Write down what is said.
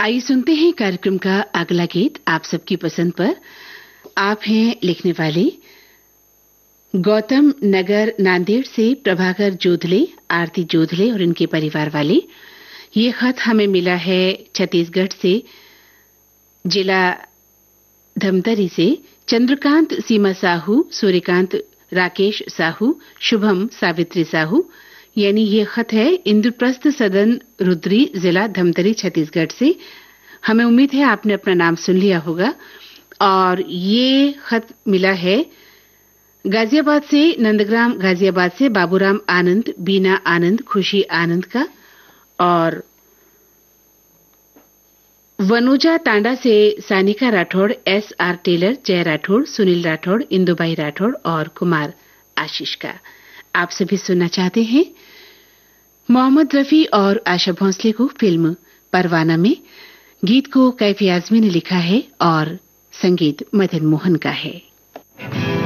आइए सुनते हैं कार्यक्रम का अगला गीत आप सबकी पसंद पर। आप हैं लिखने वाले गौतम नगर नांदेड़ से प्रभाकर जोधले, आरती जोधले और इनके परिवार वाले। ये खत हमें मिला है छत्तीसगढ़ से, जिला धमतरी से। चंद्रकांत सीमा साहू, सूर्यकांत राकेश साहू, शुभम सावित्री साहू, यानी ये खत है इंद्रप्रस्थ सदन रुद्री, जिला धमतरी, छत्तीसगढ़ से। हमें उम्मीद है आपने अपना नाम सुन लिया होगा। और ये खत मिला है गाजियाबाद से, नंदग्राम गाजियाबाद से बाबूराम आनंद, बीना आनंद, खुशी आनंद का। और वनोजा तांडा से सानिका राठौड़, SR टेलर, जय राठौड़, सुनील राठौड़, इंदुबाई राठौड़ और कुमार आशीष का। आप सभी सुनना चाहते हैं मोहम्मद रफी और आशा भोंसले को फिल्म परवाना में। गीत को कैफी आजमी ने लिखा है और संगीत मदन मोहन का है।